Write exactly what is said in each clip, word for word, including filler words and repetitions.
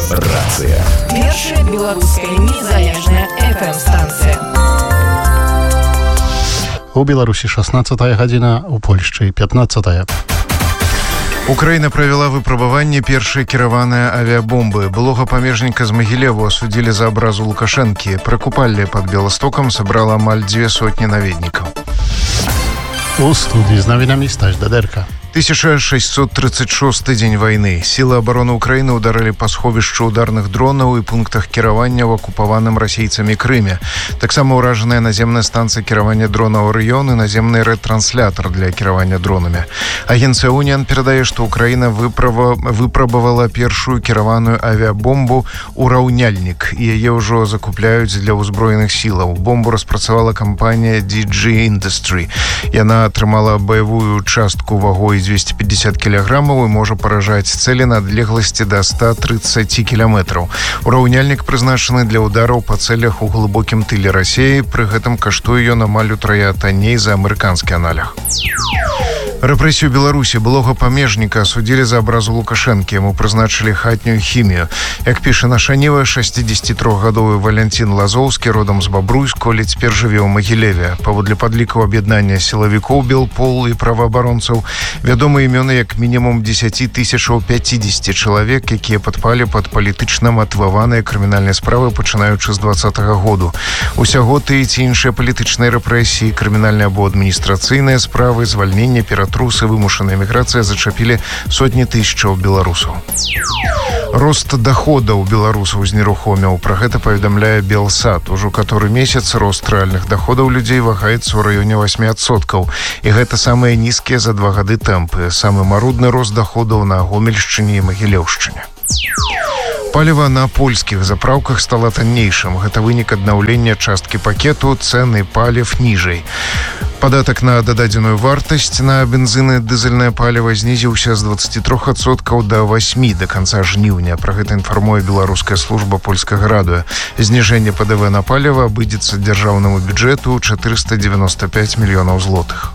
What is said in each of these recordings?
Радыёрацыя. Першая беларуская незалежная эф эм-станцыя. У Беларусі шаснаццатая гадзіна, у Польшчы пятнаццатая. Украіна правяла выпрабаванне першай кіраванай авіабомбы. Былога памежніка з Магілеву асудзілі за абразу Лукашэнкі. Прыкупалле пад Беластокам сабрала амаль дзве сотні наведнікаў. У студии з навінамі Стась Дадэрка. тысяча шестьсот тридцать шесты дзень вайны. Сілы абароны Украіны ударылі па сховішчу ударных дронаў і пунктах кіравання ў акупаваным расейцамі Крыме. Таксама ўражаная наземная станцыя кіравання дронаў «Орыён» і наземны ретранслятор для кіравання дронамі. Агенцыя «Уніан» перадае, што Украіна выправа... выпрабавала першую кіраваную авіабомбу «Ураўняльнік», і яе ўжо закупляюць для ўзброеных сілаў. Бомбу распрацавала кампанія ди джи Industry. Яна атрымала баявую частку вагой двести пятьдесят килограммов и может поражать цели на адлегласці до ста тридцати километров. Ураўняльнік прызначаны для удараў по целях у глыбокім тыле России, при гэтым каштуе ён амаль утрая танней за амерыканскі аналог. Рэпрэсію Беларусі былога памежніка асудзілі за абразу Лукашэнкі. Яму прызначылі хатнюю хімію. Як піша наша Ніва, шестидесятитрохгадовы Валянцін Лазоўскі, родам з Бабруйску, але цяпер жыве ў Магілеве. Паводле падлікаў аб'яднання сілавікоў Белпол і праваабаронцаў, вядомы імёны як мінімум дзесяць тысячаў пяцьдзесят чалавек, якія падпалі пад палітычна матываваныя крымінальныя справы, пачынаючы з двадцатага году. Усяго тыя ці іншыя палітычныя рэпрэсіі, крымінальныя або адміністрацыйныя справы, звальненне, ператрусы, вымушаная міграцыя зачапілі сотні тысячаў беларусаў. Рост доходаў беларусаў знерухоміў. Пра гэта паведамляе Белсат. Ужо каторы месяц рост рэальных доходаў людзей вагаецца ў раёне восьмі адсоткаў. І гэта самыя нізкія за два гады тэмпы. Самы марудны рост доходаў на Гомельшчыне і Магілеўшчыне. Паліва на польскіх заправках стала таннейшым. Гэта вынік аднаўлення часткі пакету, цэны паліў ніжэй. Падатак на дададзеную вартасць на бензин і дызельнае паліва знізіўся з двадцати трох адсоткаў да восьмі да канца жніўня. Пра гэта інфармуе беларуская служба польскага радыё. Зніжэнне пэ дэ вэ на паліва абыдзецца дзяржаўнаму бюджэту чатырыста девяносто пять мільёнаў злотых.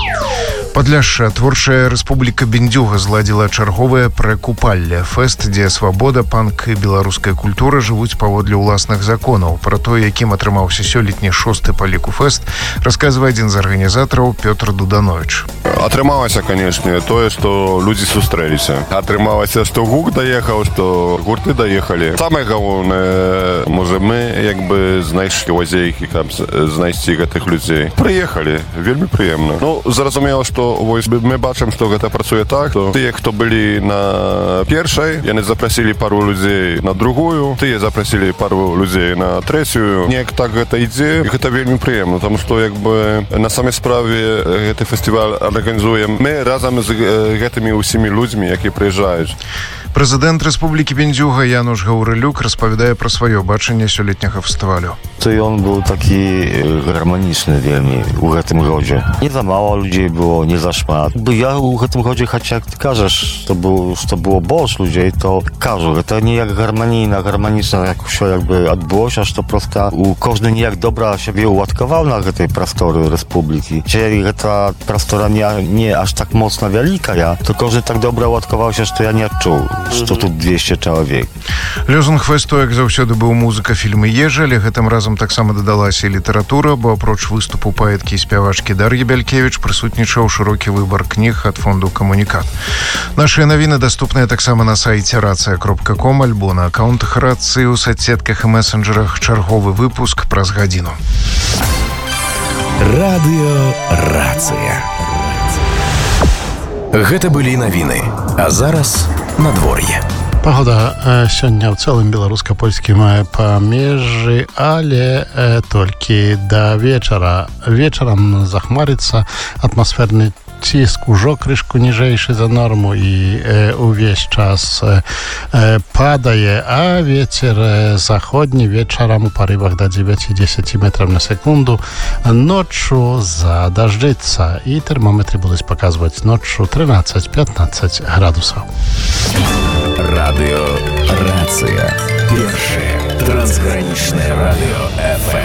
Падляшша, творчая рэспубліка Бендзюга зладзіла чарговае прэкупалле. Фэст, дзе свабода, панк і беларуская культура жывуць паводле ўласных законаў. Пра тое, якім атрымаўся сёлетні шосты па ліку фэст, расказвае адзін з арганізатараў Пётр Дуданович. Атрымалася, канешне, тое, што людзі сустрэліся. Атрымалася, што гук даехаў, што гурты даехалі. Самае галоўнае, можа, мы як бы знайшлі лазейкі, каб знайсці гэтых людзей. Прыехалі, вельмі прыемна. Ну, зразумела, што вось мы бачым, што гэта працуе так, што тыя, хто былі на першай, яны запрасілі пару людзей на другую, тыя запрасілі пару людзей на трэцюю. Неяк так гэта ідзе, і гэта вельмі прыемна, таму што як бы на самай справе гэты фестываль арганізуем мы разам з гэтымі ўсімі людзьмі, якія прыязджаюць. Прэзідэнт Рэспублікі Бендзюга Януш Гаўрылюк распавядае пра сваё бачанне сёлетняга фестывалю. To on był taki harmoniczny wielmi u гэтym godzie. Nie za mało ludzi było, nie za szmat. Bo ja u гэтym godzie, choć jak ty każesz, to było, to było boż ludzi, to każą. To nie jak harmonijna, harmoniczna, jak się jakby odbyłoся, aż to prosta u każdy nie jak dobra siebie ułatkował na tej prostory Republiki. Czyli ta prostora nie, nie aż tak mocno wielka, ja, to każdy tak dobra ułatkował się, że ja nie czuł, że тут dwieście człowiek. Лёзунг фэсту, як заўсёды, быў музыка, фільмы, ежа, але гэтым разам таксама дадалася і літаратура, бо апроч выступу паэткі і спявачкі Дар'і Бялькевіч прысутнічаў шырокі выбар кніг ад фонду «Камунікат». Нашыя навіны даступныя таксама на сайце рацыя кропка ком альбо на аккаунтах рацыі ў соцсетках і месенджерах. Чарговы выпуск праз гадзіну. Радыёрацыя. Гэта былі навіны. А зараз надвор'е. Погода э, сёння ў цэлым беларуска-польскім памежжы, але э, толькі да вечара. Вечарам захмарыцца, атмасферны ціск ужо крышку ніжэйшы за норму і э, увесь час э, падае, а вецер э, заходні вечарам у парывах да дзевяці-дзесяці метров на секунду. Ноччу задажджыцца і тэрмометры будуць паказваць ноччу трынаццаць-пятнаццаць градусаў. Радыёрацыя. Першае трансгранічнае радыё эф эм.